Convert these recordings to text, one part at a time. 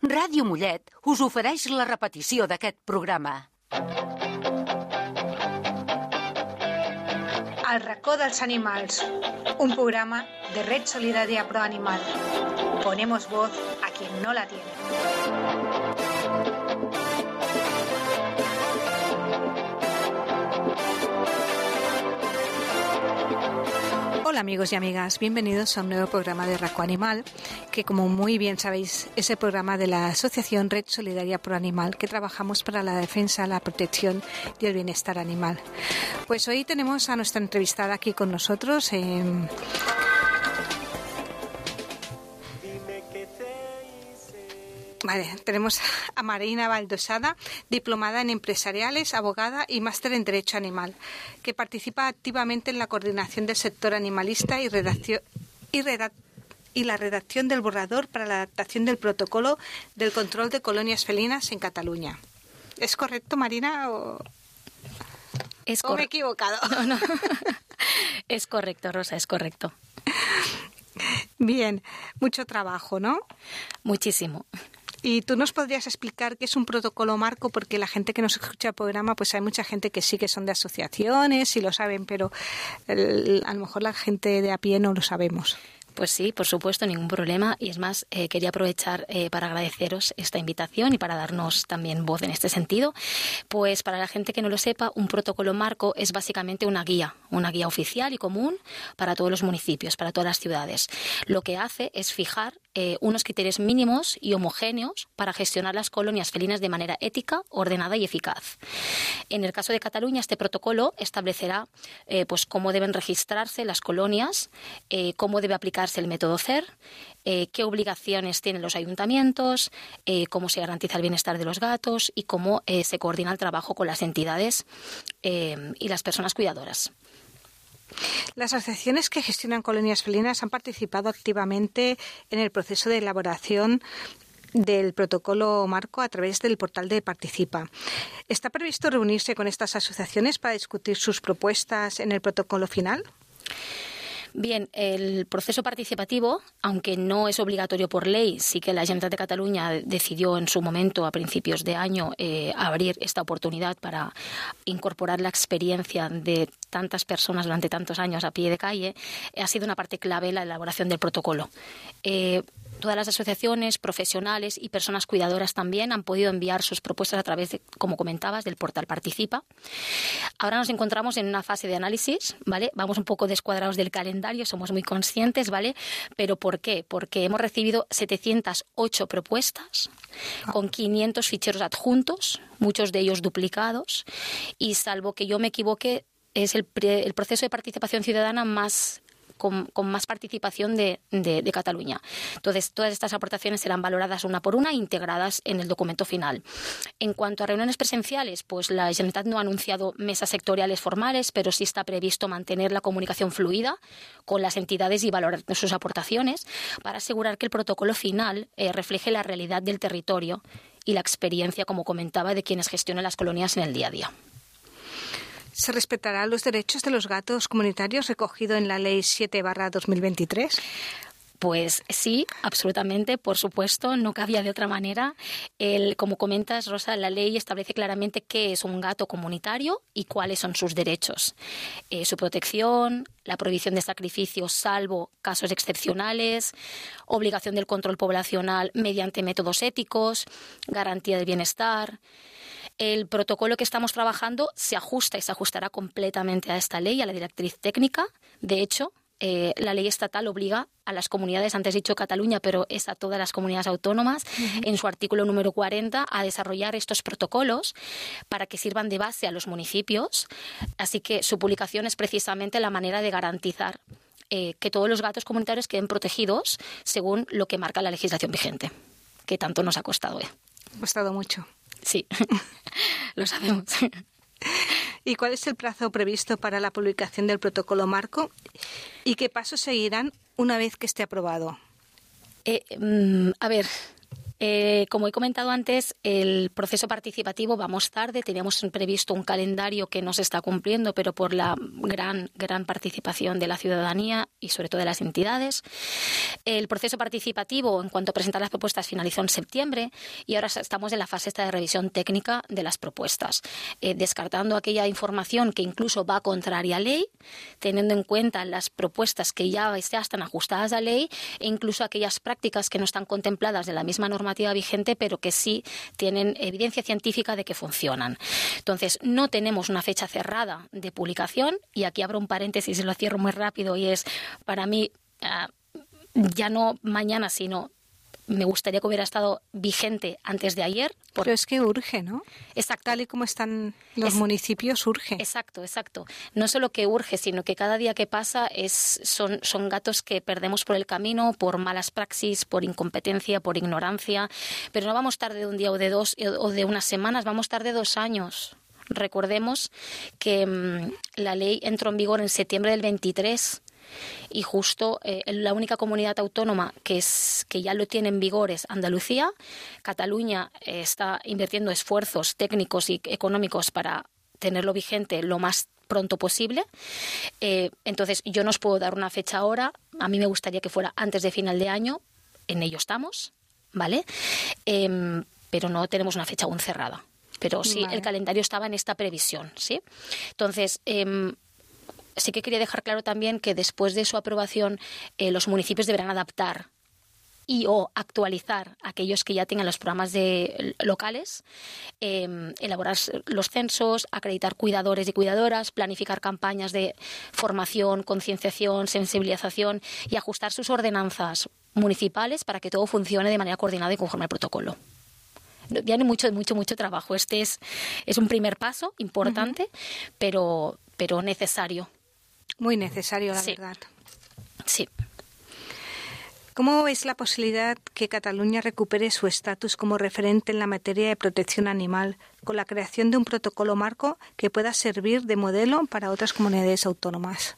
Ràdio Mollet us ofereix la repetició d'aquest programa. El racó dels animals, un programa de Red Solidaria Pro Animal. Ponemos voz a quien no la tiene. Hola amigos y amigas, bienvenidos a un nuevo programa de Racó Animal, que como muy bien sabéis es el programa de la Asociación Red Solidaria Pro Animal, que trabajamos para la defensa, la protección y el bienestar animal. Pues hoy tenemos a nuestra entrevistada aquí con nosotros. Tenemos a Marina Valdosada, diplomada en empresariales, abogada y máster en Derecho Animal, que participa activamente en la coordinación del sector animalista y la redacción del borrador para la adaptación del protocolo del control de colonias felinas en Cataluña. ¿Es correcto, Marina? ¿O me he equivocado? No. Es correcto, Rosa, es correcto. Bien, mucho trabajo, ¿no? Muchísimo. ¿Y tú nos podrías explicar qué es un protocolo marco? Porque la gente que nos escucha el programa, pues hay mucha gente que sí que son de asociaciones y lo saben, pero a lo mejor la gente de a pie no lo sabemos. Pues sí, por supuesto, ningún problema. Y es más, quería aprovechar para agradeceros esta invitación y para darnos también voz en este sentido. Pues para la gente que no lo sepa, un protocolo marco es básicamente una guía oficial y común para todos los municipios, para todas las ciudades. Lo que hace es fijar unos criterios mínimos y homogéneos para gestionar las colonias felinas de manera ética, ordenada y eficaz. En el caso de Cataluña, este protocolo establecerá pues cómo deben registrarse las colonias, cómo debe aplicarse el método CER, qué obligaciones tienen los ayuntamientos, cómo se garantiza el bienestar de los gatos y cómo se coordina el trabajo con las entidades y las personas cuidadoras. Las asociaciones que gestionan colonias felinas han participado activamente en el proceso de elaboración del protocolo marco a través del portal de Participa. ¿Está previsto reunirse con estas asociaciones para discutir sus propuestas en el protocolo final? Bien, el proceso participativo, aunque no es obligatorio por ley, sí que la Generalitat de Cataluña decidió en su momento, a principios de año, abrir esta oportunidad para incorporar la experiencia de tantas personas durante tantos años a pie de calle, ha sido una parte clave en la elaboración del protocolo. Todas las asociaciones, profesionales y personas cuidadoras también han podido enviar sus propuestas a través de, como comentabas, del portal Participa. Ahora nos encontramos en una fase de análisis, ¿vale? Vamos un poco descuadrados del calendario, somos muy conscientes, ¿vale? ¿Pero por qué? Porque hemos recibido 708 propuestas con 500 ficheros adjuntos, muchos de ellos duplicados, y salvo que yo me equivoque, es el proceso de participación ciudadana con más participación de Cataluña. Entonces, todas estas aportaciones serán valoradas una por una e integradas en el documento final. En cuanto a reuniones presenciales, pues la Generalitat no ha anunciado mesas sectoriales formales, pero sí está previsto mantener la comunicación fluida con las entidades y valorar sus aportaciones para asegurar que el protocolo final refleje la realidad del territorio y la experiencia, como comentaba, de quienes gestionan las colonias en el día a día. ¿Se respetarán los derechos de los gatos comunitarios recogido en la Ley 7/2023? Pues sí, absolutamente, por supuesto, no cabía de otra manera. Como comentas, Rosa, la ley establece claramente qué es un gato comunitario y cuáles son sus derechos. Su protección, la prohibición de sacrificios salvo casos excepcionales, obligación del control poblacional mediante métodos éticos, garantía del bienestar. El protocolo que estamos trabajando se ajusta y se ajustará completamente a esta ley, a la directriz técnica. De hecho, la ley estatal obliga a las comunidades, antes he dicho Cataluña, pero es a todas las comunidades autónomas, en su artículo número 40, a desarrollar estos protocolos para que sirvan de base a los municipios. Así que su publicación es precisamente la manera de garantizar que todos los gatos comunitarios queden protegidos según lo que marca la legislación vigente, que tanto nos ha costado. Ha costado mucho. Sí, lo sabemos. ¿Y cuál es el plazo previsto para la publicación del protocolo marco? ¿Y qué pasos seguirán una vez que esté aprobado? A ver, Como he comentado antes, el proceso participativo vamos tarde. Teníamos previsto un calendario que no se está cumpliendo, pero por la gran participación de la ciudadanía y sobre todo de las entidades. El proceso participativo, en cuanto a presentar las propuestas, finalizó en septiembre y ahora estamos en la fase esta de revisión técnica de las propuestas, descartando aquella información que incluso va contraria a ley, teniendo en cuenta las propuestas que ya están ajustadas a ley e incluso aquellas prácticas que no están contempladas de la misma normativa vigente, pero que sí tienen evidencia científica de que funcionan. Entonces, no tenemos una fecha cerrada de publicación, y aquí abro un paréntesis y lo cierro muy rápido, y es, para mí, ya no mañana, sino me gustaría que hubiera estado vigente antes de ayer. Pero es que urge, ¿no? Exacto. Tal y como están los municipios, urge. Exacto. No solo que urge, sino que cada día que pasa son gatos que perdemos por el camino, por malas praxis, por incompetencia, por ignorancia. Pero no vamos tarde de un día o de dos o de unas semanas, vamos tarde 2 años. Recordemos que la ley entró en vigor en septiembre del 23. Y justo la única comunidad autónoma que ya lo tiene en vigor es Andalucía. Cataluña está invirtiendo esfuerzos técnicos y económicos para tenerlo vigente lo más pronto posible. Entonces, yo no os puedo dar una fecha ahora. A mí me gustaría que fuera antes de final de año. En ello estamos, ¿vale? Pero no tenemos una fecha aún cerrada. Pero sí, vale. El calendario estaba en esta previsión, ¿sí? Entonces, sí que quería dejar claro también que después de su aprobación los municipios deberán adaptar y o actualizar aquellos que ya tengan los programas locales, elaborar los censos, acreditar cuidadores y cuidadoras, planificar campañas de formación, concienciación, sensibilización y ajustar sus ordenanzas municipales para que todo funcione de manera coordinada y conforme al protocolo. Viene mucho trabajo. Este es un primer paso importante, pero necesario. Muy necesario, la verdad. Sí. ¿Cómo ves la posibilidad que Cataluña recupere su estatus como referente en la materia de protección animal con la creación de un protocolo marco que pueda servir de modelo para otras comunidades autónomas?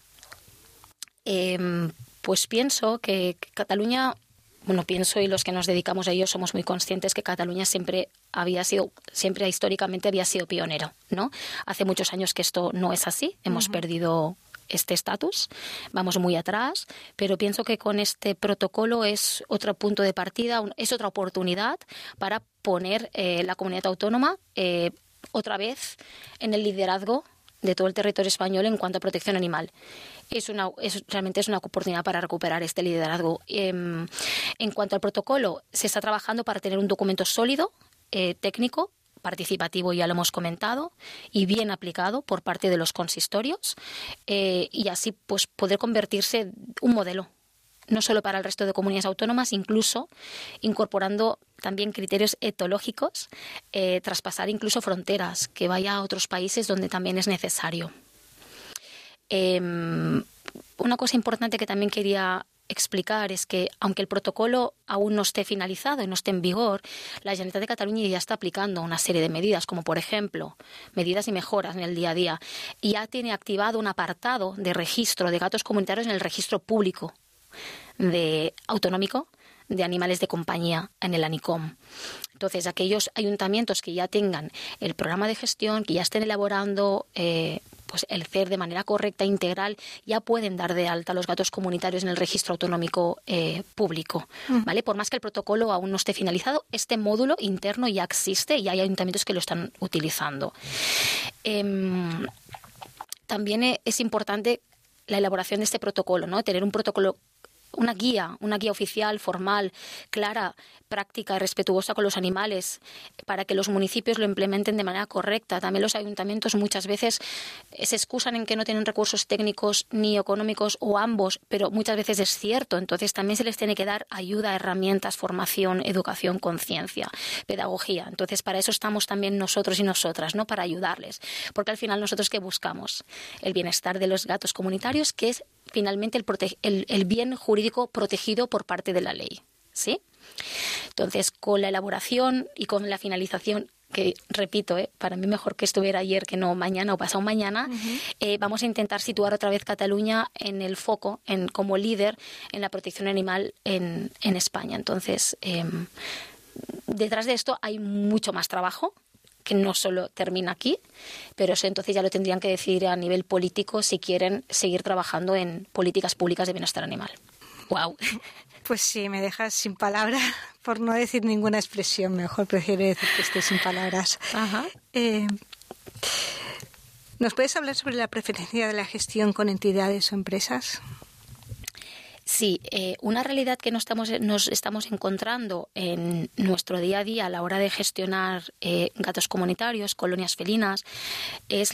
Pues pienso que Cataluña... pienso, y los que nos dedicamos a ello somos muy conscientes que Cataluña siempre históricamente había sido pionero, ¿no? Hace muchos años que esto no es así, hemos perdido este estatus, vamos muy atrás, pero pienso que con este protocolo es otro punto de partida, es otra oportunidad para poner la comunidad autónoma otra vez en el liderazgo de todo el territorio español en cuanto a protección animal. Realmente es una oportunidad para recuperar este liderazgo. En cuanto al protocolo, se está trabajando para tener un documento sólido, técnico, participativo, ya lo hemos comentado, y bien aplicado por parte de los consistorios, y así pues poder convertirse en un modelo, no solo para el resto de comunidades autónomas, incluso incorporando también criterios etológicos, traspasar incluso fronteras, que vaya a otros países donde también es necesario. Una cosa importante que también quería explicar es que, aunque el protocolo aún no esté finalizado y no esté en vigor, la Generalitat de Cataluña ya está aplicando una serie de medidas, como por ejemplo, medidas y mejoras en el día a día, y ya tiene activado un apartado de registro de gatos comunitarios en el registro público autonómico de animales de compañía en el ANICOM. Entonces, aquellos ayuntamientos que ya tengan el programa de gestión, que ya estén elaborando pues el CER de manera correcta e integral, ya pueden dar de alta los gatos comunitarios en el registro autonómico público, ¿vale? Por más que el protocolo aún no esté finalizado, este módulo interno ya existe y hay ayuntamientos que lo están utilizando. También es importante la elaboración de este protocolo, ¿no? Tener un protocolo, una guía oficial, formal, clara, práctica y respetuosa con los animales, para que los municipios lo implementen de manera correcta. También los ayuntamientos muchas veces se excusan en que no tienen recursos técnicos ni económicos, o ambos, pero muchas veces es cierto. Entonces también se les tiene que dar ayuda, herramientas, formación, educación, conciencia, pedagogía. Entonces para eso estamos también nosotros y nosotras, ¿no? Para ayudarles. Porque al final nosotros, ¿qué buscamos? El bienestar de los gatos comunitarios, que es finalmente el bien jurídico protegido por parte de la ley, ¿sí? Entonces, con la elaboración y con la finalización, que repito, para mí mejor que estuviera ayer que no mañana o pasado mañana, vamos a intentar situar otra vez Cataluña en el foco, como líder en la protección animal en España. Entonces, detrás de esto hay mucho más trabajo, que no solo termina aquí, pero eso entonces ya lo tendrían que decidir a nivel político si quieren seguir trabajando en políticas públicas de bienestar animal. ¡Wow! Pues sí, me dejas sin palabras, por no decir ninguna expresión. Mejor prefiero decir que estoy sin palabras. Ajá. ¿Nos puedes hablar sobre la preferencia de la gestión con entidades o empresas? Sí, una realidad que nos estamos encontrando en nuestro día a día a la hora de gestionar gatos comunitarios, colonias felinas, es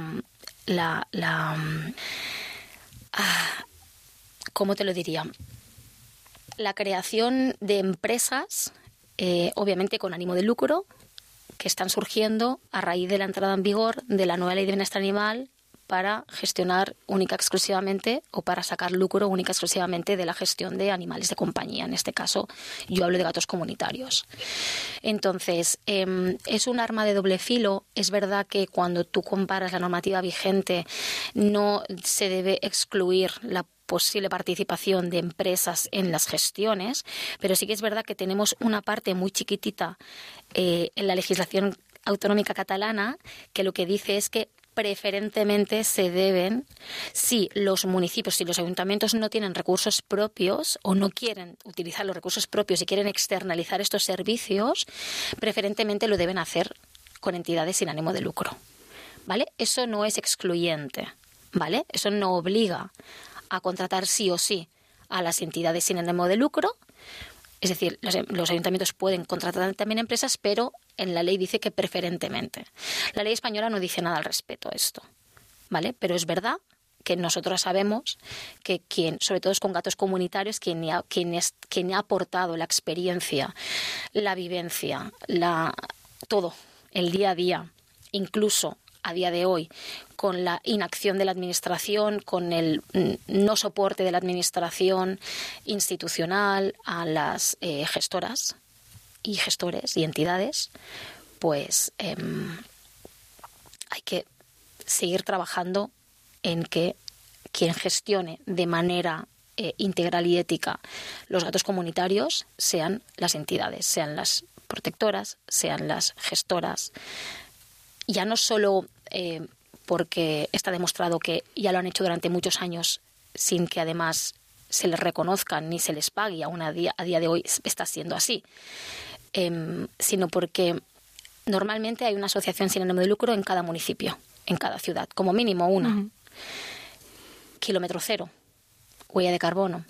¿cómo te lo diría? La creación de empresas, obviamente con ánimo de lucro, que están surgiendo a raíz de la entrada en vigor de la nueva Ley de Bienestar Animal para gestionar única exclusivamente o para sacar lucro única exclusivamente de la gestión de animales de compañía. En este caso, yo hablo de gatos comunitarios. Entonces, es un arma de doble filo. Es verdad que cuando tú comparas la normativa vigente, no se debe excluir la posible participación de empresas en las gestiones, pero sí que es verdad que tenemos una parte muy chiquitita en la legislación autonómica catalana que lo que dice es que preferentemente se deben, si los municipios, si los ayuntamientos no tienen recursos propios o no quieren utilizar los recursos propios y quieren externalizar estos servicios, preferentemente lo deben hacer con entidades sin ánimo de lucro, ¿vale? Eso no es excluyente, ¿vale? Eso no obliga a contratar sí o sí a las entidades sin ánimo de lucro. Es decir, los ayuntamientos pueden contratar también empresas, pero en la ley dice que preferentemente. La ley española no dice nada al respecto a esto, ¿vale? Pero es verdad que nosotros sabemos que sobre todo es con gatos comunitarios, quien ha aportado la experiencia, la vivencia, todo, el día a día, incluso a día de hoy, con la inacción de la Administración, con el no soporte de la Administración institucional a las gestoras y gestores y entidades, pues hay que seguir trabajando en que quien gestione de manera integral y ética los gatos comunitarios sean las entidades, sean las protectoras, sean las gestoras. Ya no solo porque está demostrado que ya lo han hecho durante muchos años sin que además se les reconozcan ni se les pague, y aún a día de hoy está siendo así, sino porque normalmente hay una asociación sin ánimo de lucro en cada municipio, en cada ciudad, como mínimo una. Uh-huh. Kilómetro cero, huella de carbono.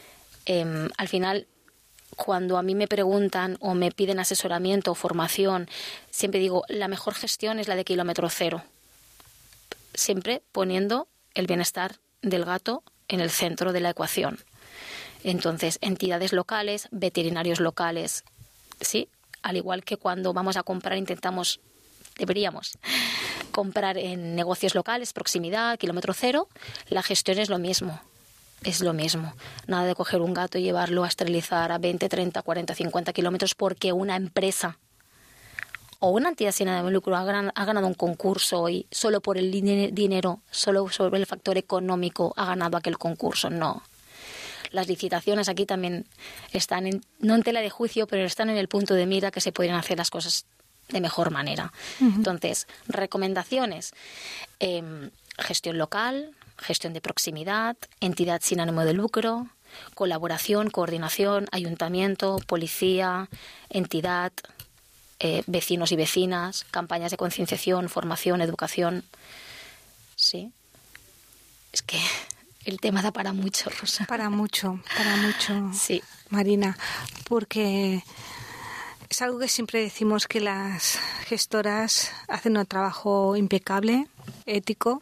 Al final, cuando a mí me preguntan o me piden asesoramiento o formación, siempre digo, la mejor gestión es la de kilómetro cero. Siempre poniendo el bienestar del gato en el centro de la ecuación. Entonces, entidades locales, veterinarios locales, ¿sí? Al igual que cuando vamos a comprar deberíamos comprar en negocios locales, proximidad, kilómetro cero, la gestión es lo mismo. Es lo mismo. Nada de coger un gato y llevarlo a esterilizar a 20, 30, 40, 50 kilómetros porque una empresa o una entidad sin ánimo de lucro ha ganado un concurso y solo por el dinero, solo sobre el factor económico ha ganado aquel concurso. No. Las licitaciones aquí también están no en tela de juicio, pero están en el punto de mira que se pueden hacer las cosas de mejor manera. Uh-huh. Entonces, recomendaciones. Gestión local, gestión de proximidad, entidad sin ánimo de lucro, colaboración, coordinación, ayuntamiento, policía, entidad, vecinos y vecinas, campañas de concienciación, formación, educación. Sí. Es que el tema da para mucho, Rosa. Para mucho. Sí. Marina, porque es algo que siempre decimos, que las gestoras hacen un trabajo impecable, ético,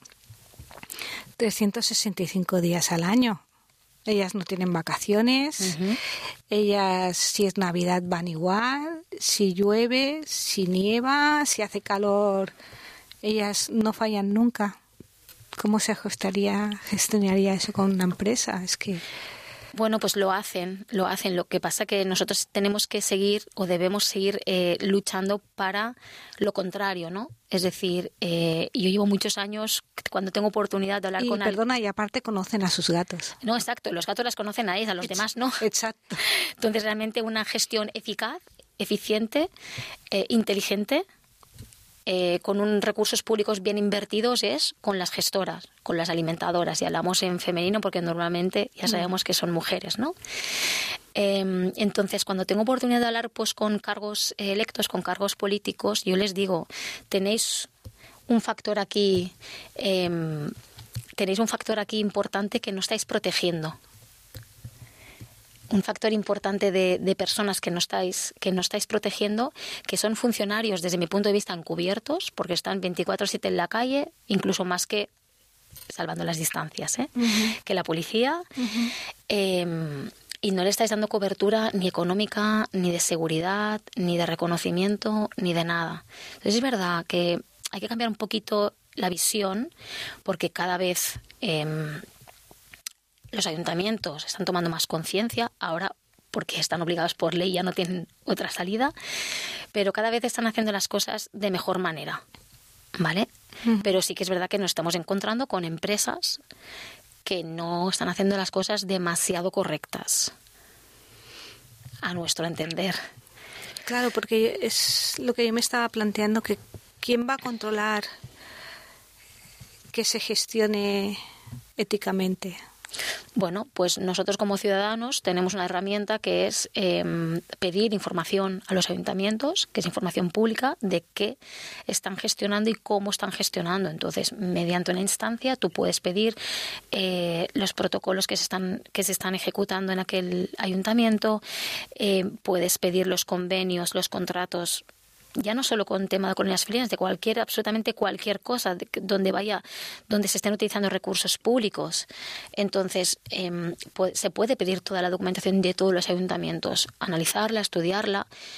365 días al año. Ellas no tienen vacaciones. Uh-huh. Ellas, si es Navidad, van igual. Si llueve, si nieva, si hace calor, ellas no fallan nunca. ¿Cómo se gestionaría eso con una empresa? Es que... Bueno, pues lo hacen. Lo que pasa es que nosotros tenemos que seguir o debemos seguir luchando para lo contrario, ¿no? Es decir, yo llevo muchos años, cuando tengo oportunidad de hablar con alguien... Perdona, y aparte conocen a sus gatos. No, exacto. Los gatos las conocen a ellas, a los demás no. Exacto. Entonces, realmente una gestión eficaz eficiente, inteligente, con unos recursos públicos bien invertidos es con las gestoras, con las alimentadoras. Y hablamos en femenino porque normalmente ya sabemos que son mujeres, ¿no? Entonces, cuando tengo oportunidad de hablar pues con cargos electos, con cargos políticos, yo les digo, tenéis un factor aquí importante que no estáis protegiendo. Un factor importante de personas que no estáis protegiendo, que son funcionarios, desde mi punto de vista, encubiertos, porque están 24/7 en la calle, incluso más que, salvando las distancias, que la policía, y no le estáis dando cobertura ni económica, ni de seguridad, ni de reconocimiento, ni de nada. Entonces es verdad que hay que cambiar un poquito la visión, porque cada vez los ayuntamientos están tomando más conciencia, ahora porque están obligados por ley, ya no tienen otra salida, pero cada vez están haciendo las cosas de mejor manera, ¿vale? Pero sí que es verdad que nos estamos encontrando con empresas que no están haciendo las cosas demasiado correctas, a nuestro entender. Claro, porque es lo que yo me estaba planteando, que ¿quién va a controlar que se gestione éticamente? Bueno, pues nosotros como ciudadanos tenemos una herramienta que es pedir información a los ayuntamientos, que es información pública de qué están gestionando y cómo están gestionando. Entonces, mediante una instancia, tú puedes pedir los protocolos que se están ejecutando en aquel ayuntamiento, puedes pedir los convenios, los contratos, ya no solo con tema de colonias felinas, de absolutamente cualquier cosa donde se estén utilizando recursos públicos. Entonces, se puede pedir toda la documentación de todos los ayuntamientos, analizarla, estudiarla